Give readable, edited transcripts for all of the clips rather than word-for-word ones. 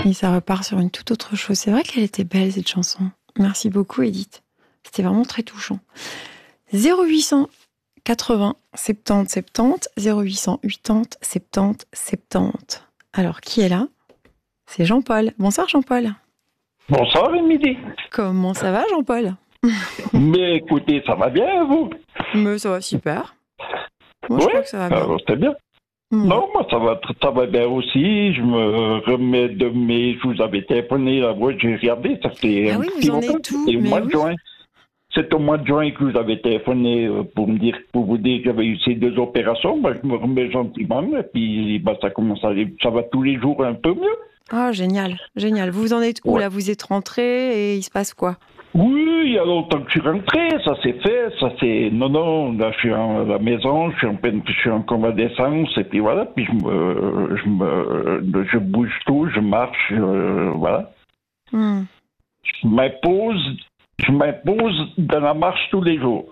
Et ça repart sur une toute autre chose. C'est vrai qu'elle était belle, cette chanson. Merci beaucoup, Edith. C'était vraiment très touchant. 0800 80 70 70 0800 80 70 70. Alors, qui est là? C'est Jean-Paul. Bonsoir, Jean-Paul. Bonsoir, Émilie. Comment ça va, Jean-Paul? Mais écoutez, ça va bien, vous? Mais ça va super. Moi, je crois que ça va bien. Alors, c'est bien. Non, moi, ça va bien aussi. Je me remets de mes... Je vous avais téléphoné, la voix, j'ai regardé, ça fait Ah oui, vous en êtes tout, C'était au mais mois de oui. juin. C'est au mois de juin que vous avez téléphoné pour vous dire que j'avais eu ces 2 opérations. Ben, je me remets gentiment, et puis ben, ça commence à aller, ça va tous les jours un peu mieux. Ah, génial, génial. Vous en êtes où, là? Vous êtes rentré et il se passe quoi? Oui, il y a longtemps que je suis rentré, ça s'est fait, non, là je suis à la maison, je suis en convalescence, et puis voilà, puis je bouge tout, je marche, voilà. Je m'impose de la marche tous les jours.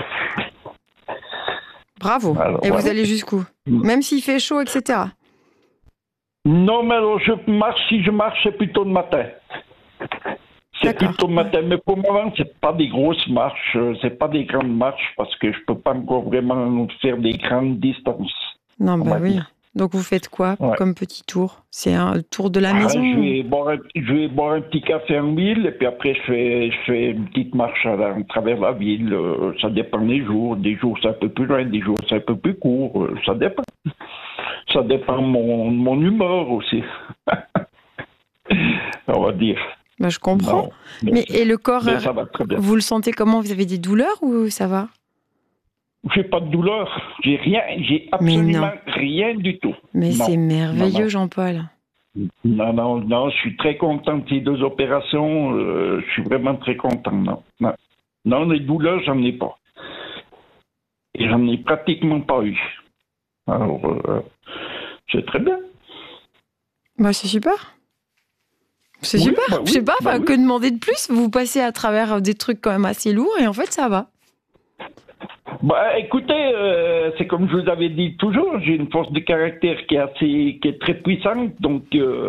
Bravo. Alors, et voilà. vous allez jusqu'où? Même s'il fait chaud, etc. Non, mais alors si je marche, c'est plutôt le matin. C'est plutôt le matin, mais pour le moment, c'est pas des grosses marches, c'est pas des grandes marches, parce que je peux pas encore vraiment faire des grandes distances. Non, bah oui. Donc vous faites quoi comme petit tour? C'est un tour de la maison? Je vais boire un petit café en ville, et puis après je fais une petite marche à travers la ville. Ça dépend des jours. Des jours c'est un peu plus loin, des jours c'est un peu plus court. Ça dépend. Ça dépend mon humeur aussi. On va dire. Bah, je comprends. Mais et le corps, ça va très bien. vous le sentez comment? Vous avez des douleurs ou ça va? J'ai pas de douleur. J'ai absolument rien du tout. Mais c'est merveilleux, Jean-Paul. Non, je suis très content de ces 2 opérations. Je suis vraiment très content. Non, les douleurs, j'en ai pas. Et j'en ai pratiquement pas eu. Alors, c'est très bien. Bah, c'est super. C'est super. Bah oui, je sais pas, bah oui. Que demander de plus? Vous passez à travers des trucs quand même assez lourds et en fait, ça va. Bah, écoutez, c'est comme je vous avais dit toujours, j'ai une force de caractère qui est très puissante, donc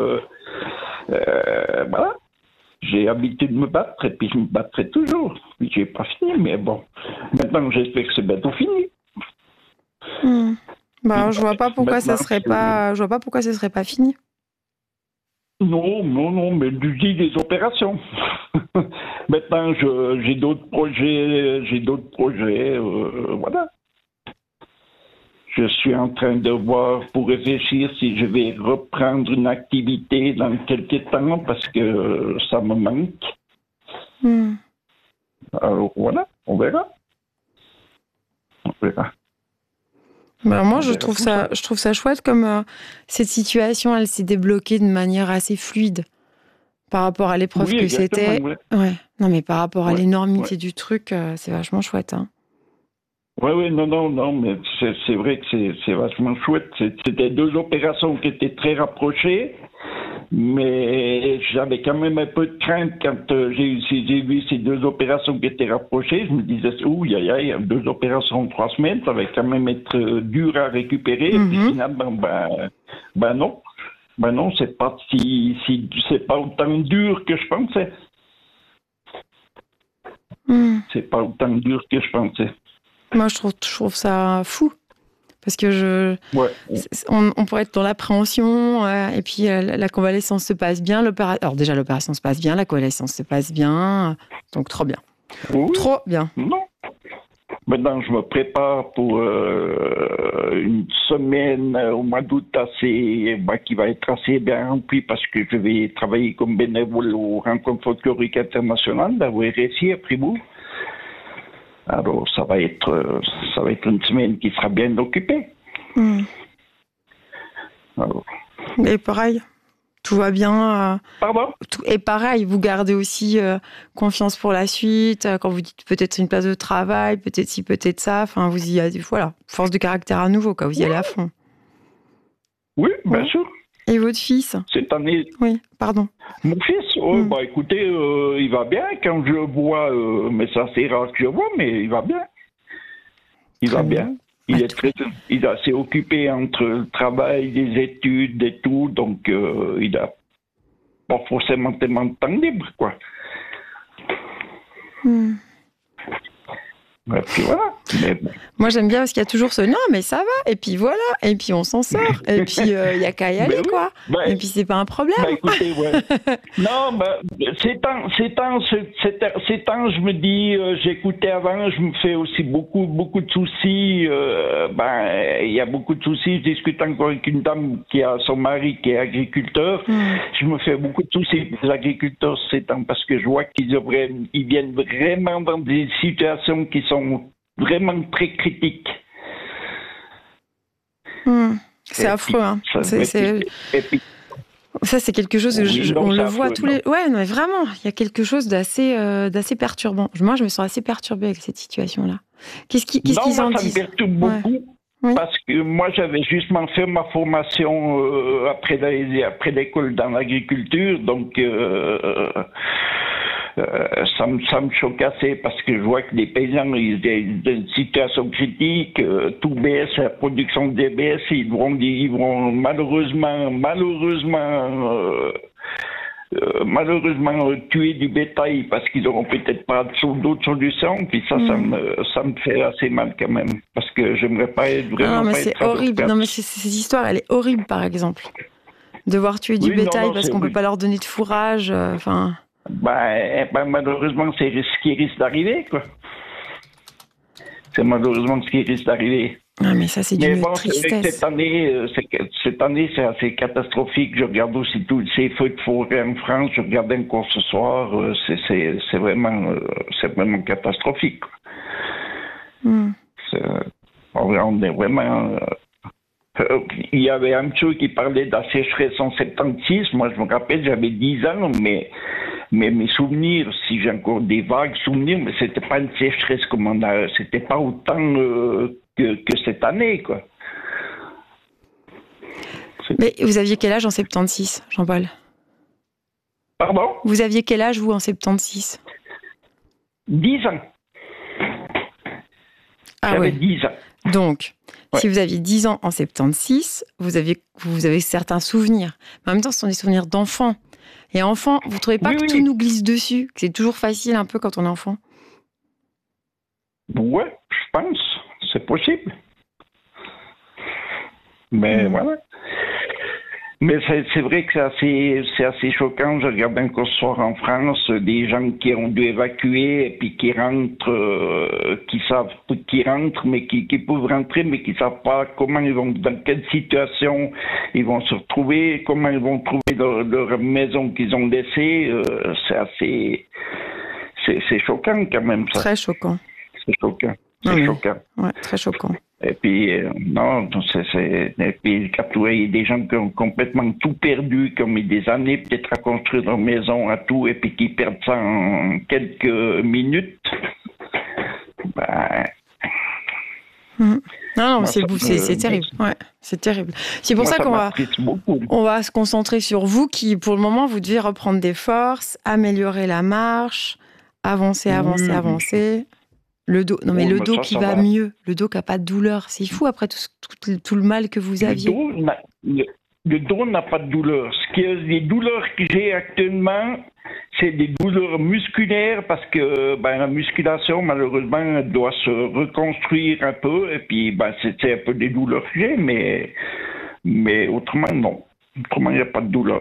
voilà. J'ai l'habitude de me battre et puis je me battrai toujours. Puis j'ai pas fini, mais bon. Maintenant, j'espère que c'est bientôt fini. Bah, je vois pas pourquoi ça serait pas. Je vois pas pourquoi ça serait pas fini. Non, mais je dis des opérations. Maintenant, j'ai d'autres projets, voilà. Je suis en train de voir pour réfléchir si je vais reprendre une activité dans quelques temps parce que ça me manque. Alors voilà, on verra. Bah, moi, je trouve ça chouette comme cette situation, elle s'est débloquée de manière assez fluide par rapport à l'épreuve que c'était. Ouais. Non, mais par rapport à l'énormité du truc, c'est vachement chouette. Hein. Oui, non, mais c'est vrai que c'est vachement chouette. C'était 2 opérations qui étaient très rapprochées, mais j'avais quand même un peu de crainte quand j'ai vu ces 2 opérations qui étaient rapprochées. Je me disais, il y a 2 opérations en 3 semaines, ça va quand même être dur à récupérer. Et puis finalement, ben non, c'est pas c'est pas autant dur que je pensais. C'est pas autant dur que je pensais. Moi, je trouve ça fou. Parce que on pourrait être dans l'appréhension, et puis la convalescence se passe bien. Alors déjà, l'opération se passe bien, la convalescence se passe bien. Donc, trop bien. Oui. Trop bien. Non. Maintenant, je me prépare pour une semaine au mois d'août qui va être assez bien remplie parce que je vais travailler comme bénévole aux rencontres folkloriques internationales, la RSI à Fribourg. Alors, ça va être une semaine qui sera bien occupée. Alors. Et pareil, tout va bien. Pardon? Et pareil, vous gardez aussi confiance pour la suite. Quand vous dites peut-être une place de travail, peut-être ci, peut-être ça. Enfin, vous y allez, voilà, force de caractère à nouveau, vous y allez à fond. Oui, bien sûr. Et votre fils? Cette année. Oui, pardon. Mon fils, écoutez, il va bien quand je le vois, mais ça c'est rare que je le vois, mais il va bien. Il va bien. Il est assez occupé entre le travail, les études et tout, donc il a pas forcément tellement de temps libre, quoi. Et puis voilà. Mais bon. Moi, j'aime bien parce qu'il y a toujours ce non, mais ça va. Et puis voilà. Et puis on s'en sort. Et puis il y a qu'à y aller, oui. quoi. Et puis c'est pas un problème. Écoutez, ouais. Non, ces temps, je me dis, j'écoutais avant, je me fais aussi beaucoup de soucis. Il y a beaucoup de soucis. Je discute encore avec une dame qui a son mari qui est agriculteur. Je me fais beaucoup de soucis des agriculteurs ces temps parce que je vois qu'ils viennent vraiment dans des situations qui sont vraiment très critiques. C'est affreux, hein. Ça, c'est quelque chose que on le voit tous les. Ouais, non, mais vraiment, il y a quelque chose d'assez perturbant. Moi, je me sens assez perturbée avec cette situation-là. Qu'est-ce qu'ils en disent? Ça me perturbe beaucoup. Oui. Parce que moi, j'avais justement fait ma formation après l'école dans l'agriculture, donc ça me choque assez parce que je vois que les paysans, ils sont dans une situation critique, tout baisse, la production des baisse, ils vont malheureusement tuer du bétail parce qu'ils n'auront peut-être pas d'autres solutions. Puis ça me fait assez mal quand même. Parce que j'aimerais pas être vraiment. Non, mais c'est horrible. Non, mais cette histoire, elle est horrible, par exemple. Devoir tuer du bétail parce qu'on ne peut pas leur donner de fourrage. Malheureusement, c'est ce qui risque d'arriver, quoi. C'est malheureusement ce qui risque d'arriver. Ah, mais ça, c'est d'une tristesse. Cette année, c'est assez catastrophique. Je regarde aussi tous ces feux de forêt en France. Je regardais encore ce soir. C'est vraiment catastrophique. On est vraiment... il y avait un monsieur qui parlait de la sécheresse en 76. Moi, je me rappelle, j'avais 10 ans, mais mes souvenirs, si j'ai encore des vagues souvenirs, mais c'était pas une sécheresse comme on a... C'était pas autant... Que cette année, quoi. Mais vous aviez quel âge en 76, Jean-Paul? Pardon? Vous aviez quel âge, vous, en 76? 10 ans. J'avais 10 ans. Donc, si vous aviez 10 ans en 76, vous avez certains souvenirs. Mais en même temps, ce sont des souvenirs d'enfants. Et enfant, vous ne trouvez pas que tout nous glisse dessus? Que c'est toujours facile un peu quand on est enfant? Ouais, je pense. C'est possible. Mais voilà. Mais c'est vrai que c'est assez choquant. Je regarde encore ce soir en France des gens qui ont dû évacuer et puis qui rentrent, qui rentrent, mais qui peuvent rentrer, mais qui savent pas comment ils vont, dans quelle situation ils vont se retrouver, comment ils vont trouver leur maison qu'ils ont laissée. C'est choquant quand même, ça. Très choquant. C'est choquant. C'est choquant. Ouais, très choquant. Et puis, et puis, quand tu vois, il y a des gens qui ont complètement tout perdu, qui ont mis des années peut-être à construire leur maison, à tout, et puis qui perdent ça en quelques minutes. Non, c'est terrible. Ouais, c'est terrible. C'est pour ça qu'on va se concentrer sur vous qui, pour le moment, vous devez reprendre des forces, améliorer la marche, avancer. Le dos, le dos qui va mieux, le dos qui n'a pas de douleur. C'est fou après tout le mal que vous aviez. Le dos n'a pas de douleur. Les douleurs que j'ai actuellement, c'est des douleurs musculaires parce que la musculation, malheureusement, doit se reconstruire un peu. Et puis, c'est un peu des douleurs que j'ai, mais autrement, non. Autrement, il n'y a pas de douleur.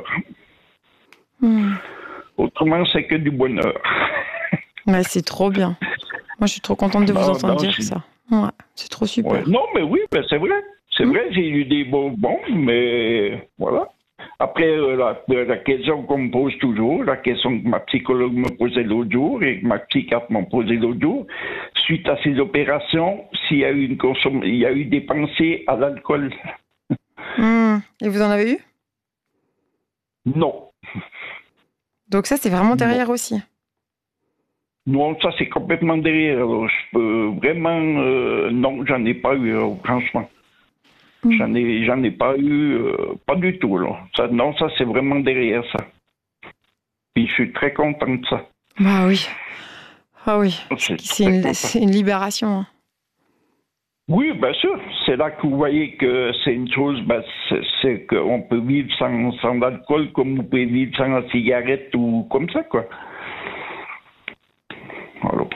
Autrement, c'est que du bonheur. C'est trop bien. Moi, je suis trop contente de vous entendre dire ça. Ouais, c'est trop super. Ouais. Non, mais oui, c'est vrai. C'est vrai, j'ai eu des bons, mais voilà. Après, la question qu'on me pose toujours, la question que ma psychologue me posait l'autre jour et que ma psychiatre m'a posée l'autre jour, suite à ces opérations, s'il y a eu il y a eu des pensées à l'alcool. Et vous en avez eu? Non. Donc ça, c'est vraiment derrière aussi. Non, ça c'est complètement derrière. Alors, je peux vraiment... non, j'en ai pas eu, franchement. J'en ai pas eu, pas du tout. Là. Ça c'est vraiment derrière ça. Puis je suis très content de ça. Ah oui. C'est une libération. Hein. Oui, bien sûr. C'est là que vous voyez que c'est une chose, c'est qu'on peut vivre sans alcool comme on peut vivre sans la cigarette ou comme ça, quoi. Alors.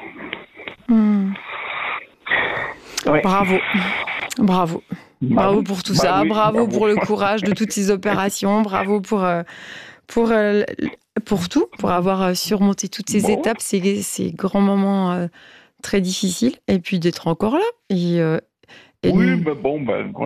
Ouais. Bravo. Bravo. Bravo pour tout ça. Oui, bravo pour le courage de toutes ces opérations. Bravo pour tout, pour avoir surmonté toutes ces étapes, ces grands moments très difficiles, et puis d'être encore là. Oui, mais bon,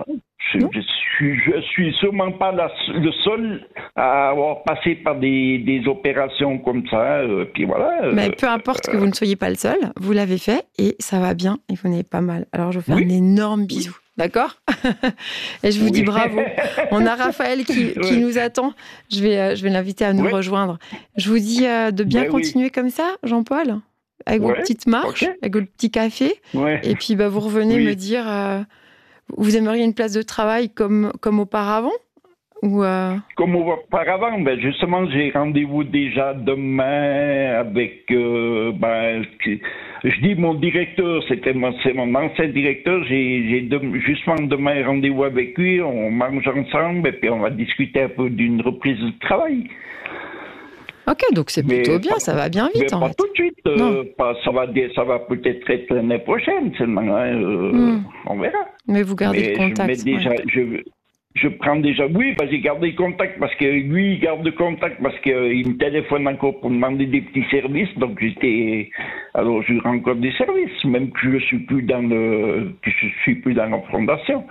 je suis sûrement pas le seul à avoir passé par des opérations comme ça, puis voilà. Mais peu importe que vous ne soyez pas le seul, vous l'avez fait et ça va bien et vous n'êtes pas mal. Alors je vous fais un énorme bisou, d'accord? Et je vous dis bravo. On a Raphaël qui nous attend. Je vais l'inviter à nous rejoindre. Je vous dis de bien continuer comme ça, Jean-Paul, avec vos petites marches, avec votre petit café. Et puis vous revenez me dire, vous aimeriez une place de travail comme auparavant? Comme auparavant, justement, j'ai rendez-vous déjà demain avec, je dis mon directeur, c'est mon ancien directeur, j'ai justement demain rendez-vous avec lui, on mange ensemble et puis on va discuter un peu d'une reprise de travail. Ok, donc c'est plutôt bien, ça va bien vite en fait. Pas tout de suite, ça va peut-être être l'année prochaine seulement, on verra. Mais vous gardez le contact. Je prends déjà, j'ai gardé le contact parce que lui, il garde le contact parce qu'il me téléphone encore pour me demander des petits services. Donc alors je rends encore des services, même que je suis plus dans la fondation.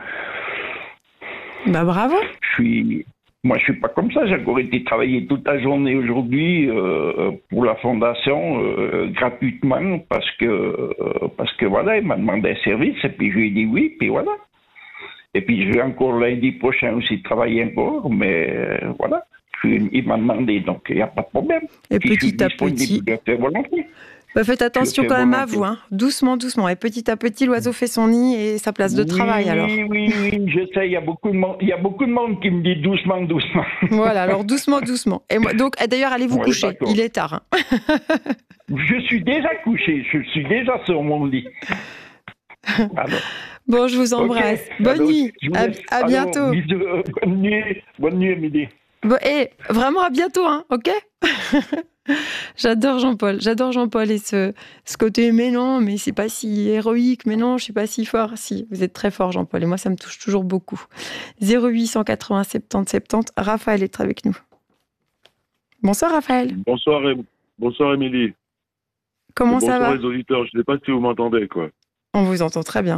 Bravo. Moi, je suis pas comme ça. J'ai encore été travailler toute la journée aujourd'hui pour la fondation gratuitement parce que voilà, il m'a demandé un service et puis je lui ai dit oui, puis voilà. Et puis, je vais encore lundi prochain aussi travailler encore, mais voilà, il m'a demandé, donc il n'y a pas de problème. Et petit à petit. Faites attention quand même à vous, hein. Doucement, doucement. Et petit à petit, l'oiseau fait son nid et sa place de travail, alors. Oui, je sais, il y a beaucoup de monde qui me dit doucement, doucement. Voilà, alors doucement, doucement. Et moi, donc, d'ailleurs, allez vous coucher, il est tard. Hein. Je suis déjà couché, je suis déjà sur mon lit. Alors. Bon, je vous embrasse. Bonne nuit. À bientôt. Bonne nuit, Émilie. Vraiment à bientôt, hein, ok? J'adore Jean-Paul et ce côté, mais non, mais c'est pas si héroïque, mais non, je suis pas si fort. Si, vous êtes très fort, Jean-Paul, et moi, ça me touche toujours beaucoup. 0880 70 70, Raphaël est avec nous. Bonsoir, Raphaël. Bonsoir, Émilie. Comment ça va? Bonsoir les auditeurs, je ne sais pas si vous m'entendez, quoi. On vous entend très bien.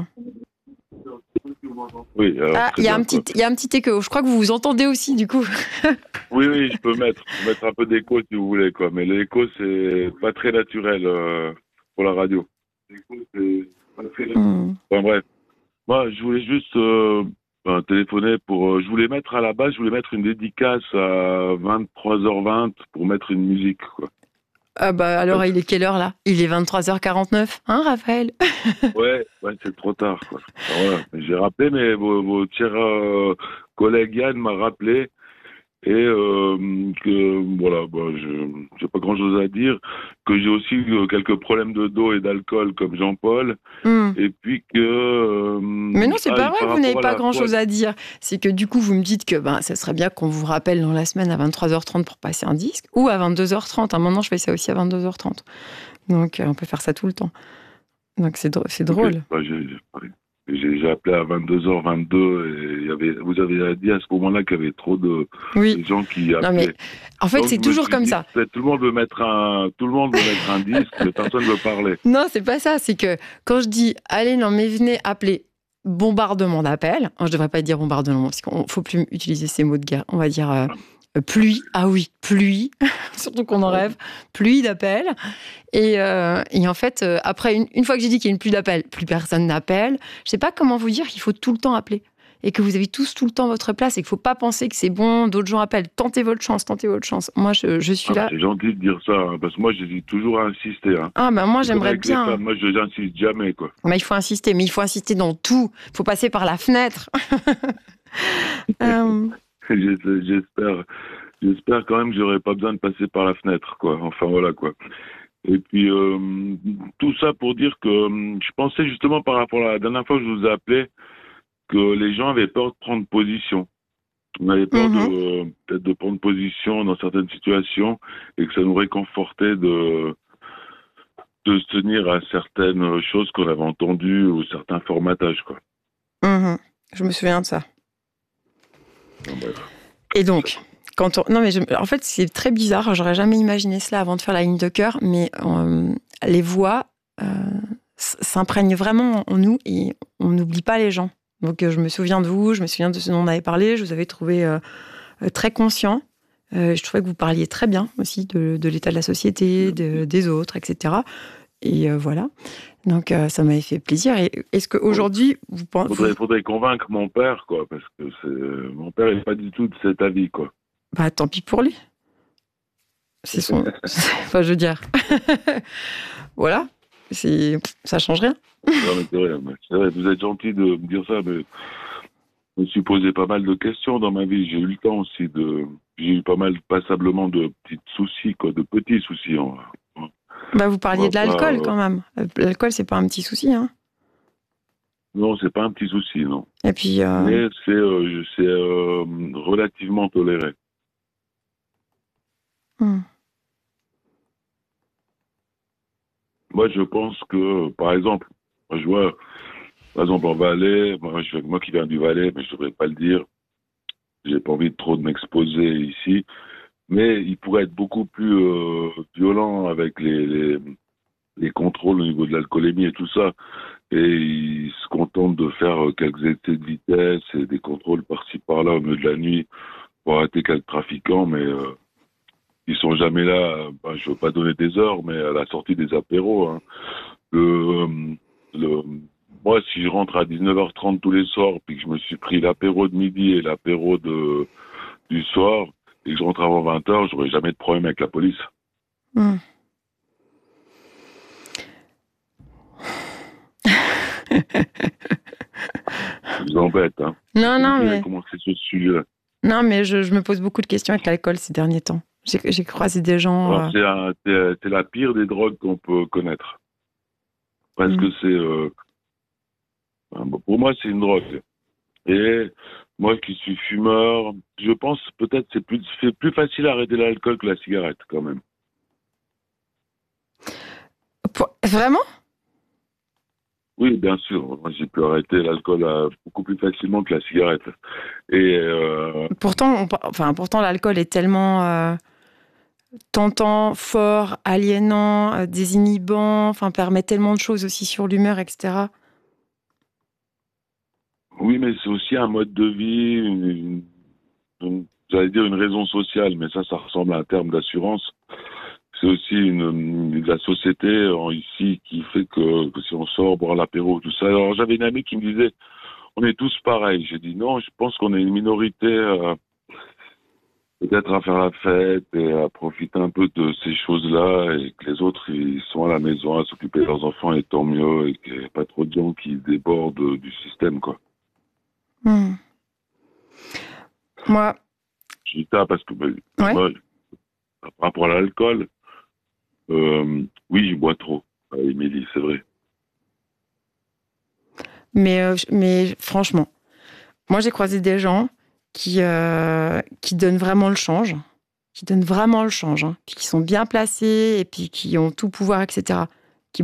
Oui. Il y a un petit écho. Je crois que vous vous entendez aussi, du coup. Oui, je peux mettre un peu d'écho si vous voulez, quoi. Mais l'écho, c'est pas très naturel pour la radio. L'écho, c'est pas très naturel. Enfin, bref. Moi, je voulais juste téléphoner pour. Je voulais mettre une dédicace à 23h20 pour mettre une musique, quoi. Alors, il est quelle heure, là? Il est 23h49, hein, Raphaël? Ouais, c'est trop tard, quoi. Voilà. J'ai rappelé, mais vos chers collègues Yann m'a rappelé et que, voilà, je n'ai pas grand-chose à dire, que j'ai aussi quelques problèmes de dos et d'alcool comme Jean-Paul, et puis que... mais non, c'est pas vrai que vous n'avez pas grand-chose à dire. C'est que du coup, vous me dites que ça serait bien qu'on vous rappelle dans la semaine à 23h30 pour passer un disque, ou à 22h30. À un moment, je fais ça aussi à 22h30. Donc, on peut faire ça tout le temps. Donc, c'est drôle. J'ai appelé à 22h22 et vous avez dit à ce moment-là qu'il y avait trop de gens qui appelaient. Non, mais en fait, c'est toujours comme ça. Tout le monde veut mettre un disque, mais personne ne veut parler. Non, c'est pas ça. C'est que quand je dis, allez, non, mais venez appeler bombardement d'appels. Je devrais pas dire bombardement parce qu'il faut plus utiliser ces mots de guerre. On va dire pluie. Ah oui, pluie. Surtout qu'on en rêve. Pluie d'appels. Et en fait, après, une fois que j'ai dit qu'il y a une pluie d'appels, plus personne n'appelle. Je sais pas comment vous dire qu'il faut tout le temps appeler. Et que vous avez tous tout le temps votre place et qu'il ne faut pas penser que c'est bon, d'autres gens appellent. Tentez votre chance. Moi, je suis là. C'est gentil de dire ça, hein, parce que moi, j'hésite toujours à insister. Hein. Moi, j'aimerais bien. Femmes, moi, je n'insiste jamais, quoi. Il faut insister, mais il faut insister dans tout. Il faut passer par la fenêtre. J'espère quand même que j'aurai pas besoin de passer par la fenêtre, quoi. Enfin, voilà, quoi. Et puis, tout ça pour dire que je pensais justement par rapport à la dernière fois que je vous ai appelé, que les gens avaient peur de prendre position. On avait peur peut-être de prendre position dans certaines situations et que ça nous réconfortait de se tenir à certaines choses qu'on avait entendues ou certains formatages, quoi. Je me souviens de ça. Bon, bref. Et donc, en fait, c'est très bizarre. J'aurais jamais imaginé cela avant de faire la ligne de cœur, mais les voix s'imprègnent vraiment en nous et on n'oublie pas les gens. Donc, je me souviens de vous, je me souviens de ce dont on avait parlé. Je vous avais trouvé très conscient. Je trouvais que vous parliez très bien aussi de l'état de la société, des autres, etc. Et voilà. Donc, ça m'avait fait plaisir. Et est-ce qu'aujourd'hui, vous pensez... Faudrait convaincre mon père, quoi, parce que mon père n'est pas du tout de cet avis, quoi. Bah, tant pis pour lui. C'est son... enfin, je veux dire... voilà. Ça change rien. Non, mais c'est vrai, vous êtes gentil de me dire ça, mais je me suis posé pas mal de questions dans ma vie. J'ai eu le temps aussi j'ai eu pas mal, passablement de petits soucis, quoi, de petits soucis. Bah, vous parliez de l'alcool quand même. L'alcool, c'est pas un petit souci, hein. Non, c'est pas un petit souci, non. Et puis. Mais c'est relativement toléré. Moi, je pense que, par exemple, je vois, par exemple, en Valais, moi qui viens du Valais, mais je devrais pas le dire. J'ai pas envie de trop de m'exposer ici. Mais il pourrait être beaucoup plus violent avec les contrôles au niveau de l'alcoolémie et tout ça. Et il se contente de faire quelques excès de vitesse et des contrôles par-ci par-là au milieu de la nuit pour arrêter quelques trafiquants, mais ils sont jamais là. Je veux pas donner des heures, mais à la sortie des apéros. Hein. Moi, si je rentre à 19h30 tous les soirs, puis que je me suis pris l'apéro de midi et l'apéro du soir, et que je rentre avant 20h, j'aurai jamais de problème avec la police. Je vous embête, hein. Non, mais... Comment c'est ce sujet-là? Non, mais je me pose beaucoup de questions avec l'alcool ces derniers temps. J'ai croisé des gens... C'est la pire des drogues qu'on peut connaître. Parce que pour moi, c'est une drogue. Et moi qui suis fumeur, je pense peut-être c'est plus facile à arrêter l'alcool que la cigarette, quand même. Vraiment ? Oui, bien sûr. Moi, j'ai pu arrêter l'alcool beaucoup plus facilement que la cigarette. Et pourtant, l'alcool est tellement tentant, fort, aliénant, désinhibant, permet tellement de choses aussi sur l'humeur, etc. Oui, mais c'est aussi un mode de vie, j'allais dire une raison sociale, mais ça ressemble à un terme d'assurance. C'est aussi la société ici qui fait que si on sort boire l'apéro, tout ça. Alors j'avais une amie qui me disait, on est tous pareils. J'ai dit non, je pense qu'on est une minorité peut-être à faire la fête et à profiter un peu de ces choses-là, et que les autres ils sont à la maison à s'occuper de leurs enfants, et tant mieux, et qu'il n'y a pas trop de gens qui débordent du système, quoi. Moi. Je dis ça parce que moi, par rapport à l'alcool, oui, je bois trop, Émilie, c'est vrai. Mais franchement, moi j'ai croisé des gens qui donnent vraiment le change, hein, qui sont bien placés et puis qui ont tout pouvoir, etc.